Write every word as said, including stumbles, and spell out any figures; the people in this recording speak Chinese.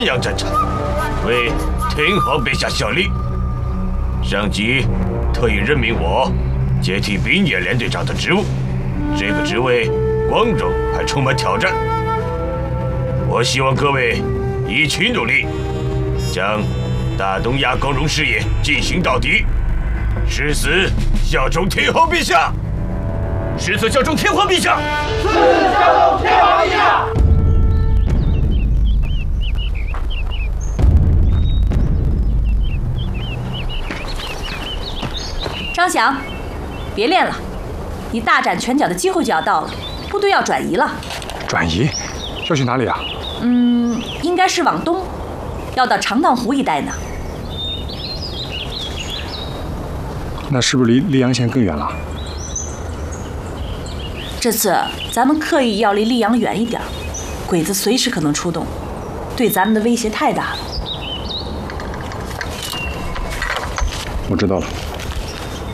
阳战场，为天皇陛下效力。上级特意任命我接替滨野连队长的职务，这个职位光荣还充满挑战。我希望各位一起努力，将大东亚光荣事业进行到底，誓死效忠天皇陛下。誓死效忠天皇陛下。 誓死效忠天皇陛下。 张翔，别练了，你大展拳脚的机会就要到了，部队要转移了。 转移？要去哪里啊？ 嗯，应该是往东，要到长荡湖一带呢。 那是不是离溧阳县更远了？ 这次咱们刻意要离溧阳远一点，鬼子随时可能出动，对咱们的威胁太大了。 我知道了。